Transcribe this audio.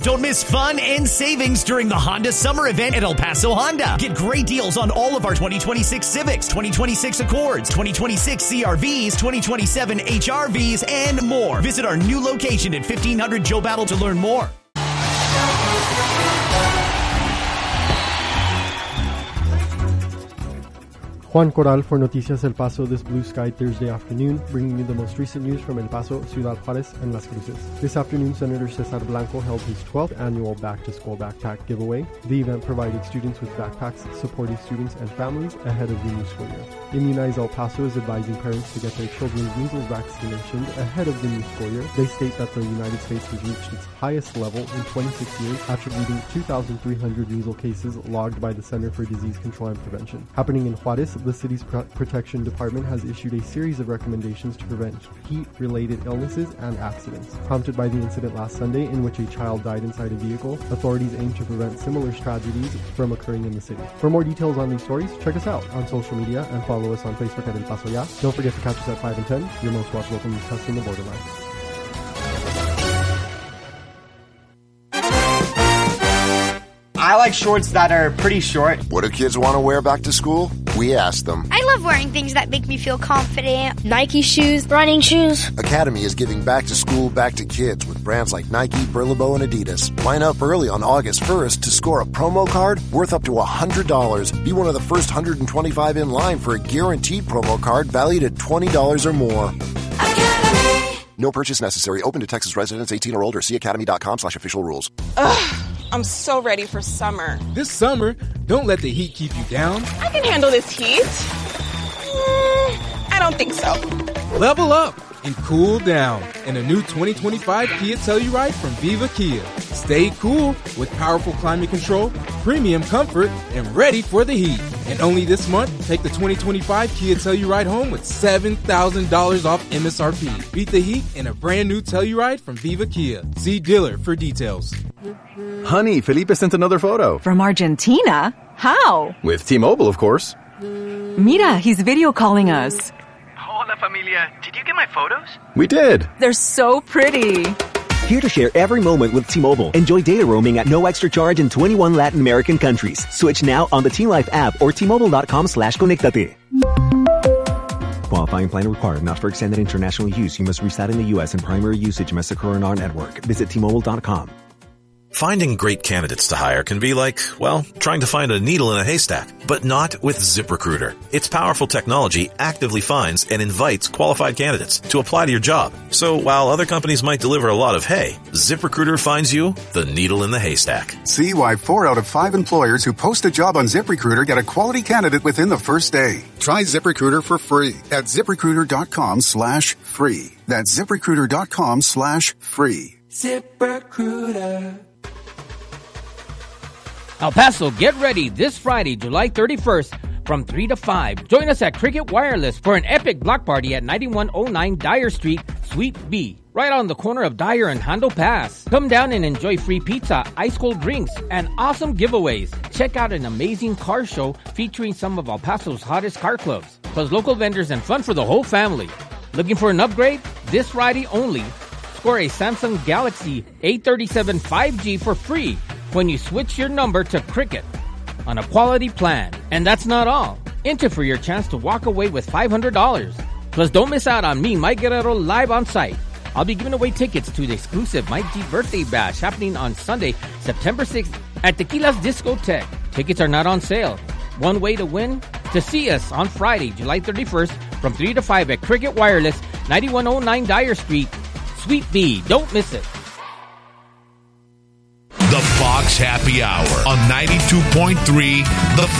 Don't miss fun and savings during the Honda Summer Event at El Paso Honda. Get great deals on all of our 2026 Civics, 2026 Accords, 2026 CRVs, 2027 HRVs, and more. Visit our new location at 1500 Joe Battle to learn more. Juan Corral for Noticias El Paso this blue sky Thursday afternoon, bringing you the most recent news from El Paso, Ciudad Juárez, and Las Cruces. This afternoon, Senator Cesar Blanco held his 12th annual Back to School backpack giveaway. The event provided students with backpacks, supporting students and families ahead of the new school year. Immunize El Paso is advising parents to get their children's measles vaccinations ahead of the new school year. They state that the United States has reached its highest level in 26 years, attributing 2,300 measles cases logged by the Center for Disease Control and Prevention. Happening in Juárez, the city's protection department has issued a series of recommendations to prevent heat-related illnesses and accidents. Prompted by the incident last Sunday in which a child died inside a vehicle, authorities aim to prevent similar tragedies from occurring in the city. For more details on these stories, check us out on social media and follow us on Facebook at El Paso Ya. Don't forget to catch us at 5 and 10, your most watched local newscast in the borderline. I like shorts that are pretty short. What do kids want to wear back to school? We asked them. I love wearing things that make me feel confident. Nike shoes, running shoes. Academy is giving back to school back to kids with brands like Nike, Burlebo, and Adidas. Line up early on August 1st to score a promo card worth up to $100. Be one of the first 125 in line for a guaranteed promo card valued at $20 or more. Academy. No purchase necessary. Open to Texas residents 18 or older. See academy.com/official rules. Ugh, I'm so ready for summer. This summer, don't let the heat keep you down. I can handle this heat. I don't think so. Level up and cool down in a new 2025 Kia Telluride from Viva Kia. Stay cool with powerful climate control, premium comfort, and ready for the heat. And only this month, take the 2025 Kia Telluride home with $7,000 off MSRP. Beat the heat in a brand new Telluride from Viva Kia. See dealer for details. Honey, Felipe sent another photo. From Argentina? How? With T-Mobile, of course. Mira, he's video calling us. Hola, familia. Did you get my photos? We did. They're so pretty. Here to share every moment with T-Mobile. Enjoy data roaming at no extra charge in 21 Latin American countries. Switch now on the T-Life app or T-Mobile.com/conectate. Qualifying plan required. Not for extended international use. You must reside in the U.S. and primary usage must occur on our network. Visit T-Mobile.com. Finding great candidates to hire can be like, well, trying to find a needle in a haystack, but not with ZipRecruiter. Its powerful technology actively finds and invites qualified candidates to apply to your job. So while other companies might deliver a lot of hay, ZipRecruiter finds you the needle in the haystack. See why 4 out of 5 employers who post a job on ZipRecruiter get a quality candidate within the first day. Try ZipRecruiter for free at ZipRecruiter.com/free. That's ZipRecruiter.com/free. ZipRecruiter. El Paso, get ready this Friday, July 31st from 3 to 5. Join us at Cricket Wireless for an epic block party at 9109 Dyer Street, Suite B, right on the corner of Dyer and Hondo Pass. Come down and enjoy free pizza, ice cold drinks, and awesome giveaways. Check out an amazing car show featuring some of El Paso's hottest car clubs, plus local vendors and fun for the whole family. Looking for an upgrade? This Friday only. Score a Samsung Galaxy A37 5G for free when you switch your number to Cricket on a quality plan. And that's not all. Enter for your chance to walk away with $500. Plus, don't miss out on me, Mike Guerrero, live on site. I'll be giving away tickets to the exclusive Mike G Birthday Bash happening on Sunday, September 6th at Tequila's Discotheque. Tickets are not on sale. One way to win? To see us on Friday, July 31st from 3 to 5 at Cricket Wireless, 9109 Dyer Street, Suite B. Don't miss it. The Fox Happy Hour on 92.3 The